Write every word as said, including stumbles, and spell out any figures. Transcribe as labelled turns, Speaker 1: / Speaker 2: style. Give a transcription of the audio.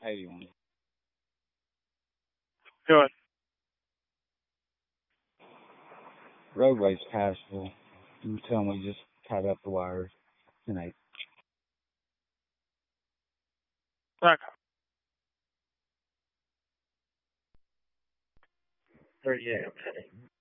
Speaker 1: eighty-one.
Speaker 2: Good.
Speaker 1: Roadway's passable. You tell me just cut up the wires tonight.
Speaker 2: Back up. thirty-eight, okay.